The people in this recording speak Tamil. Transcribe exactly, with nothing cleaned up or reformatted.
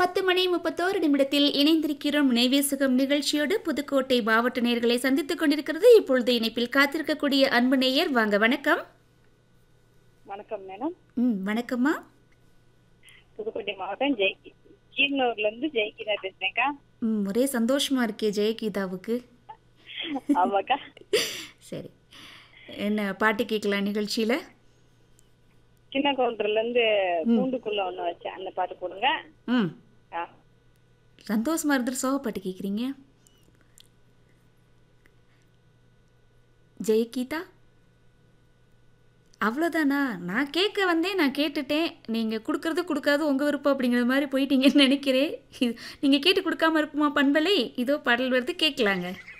பத்து மணி முப்பத்தோரு நிமிடத்தில் இணைந்திருக்கிறோம் நினைவேசுகம் நிகழ்ச்சியோடு புதுக்கோட்டை மாவட்ட நேயர்களை சந்தித்துக் கொண்டிருக்கிறது. இப்பொழுது இணைப்பில் காத்திருக்கக்கூடிய அன்பு நேயர், வாங்க. வணக்கம். வணக்கம் மேடம். ம் வணக்கம்மா. புதுக்கோட்டை மாவட்டம் ஜெய் கீரனூர்ல இருந்து ஜெயகீதா பேசுறேன்க்கா. ம் ஒரே சந்தோஷமா இருக்கே ஜெயகீதாவுக்கு. ஆமாக்கா. சரி, என்ன பாட்டு கேட்கலாம் நிகழ்ச்சியில? சின்ன கவுண்டர்ல இருந்து பூண்டுக்குள்ள ஒண்ணு வச்சேன், அந்த பாட்டு போடுங்க. ம் ஆ. சந்தோஷமா இருந்துட்டு சோக பாட்டு கேட்குறீங்க ஜெயகீதா. அவ்வளோதானா? நான் கேட்க வந்தேன், நான் கேட்டுட்டேன். நீங்கள் கொடுக்கறது கொடுக்காது உங்கள் விருப்பம் அப்படிங்கிற மாதிரி போயிட்டீங்கன்னு நினைக்கிறேன். இது நீங்கள் கேட்டு கொடுக்காம இருப்போமா பண்பலை? இதோ பாடல் வருது, கேட்கலாங்க.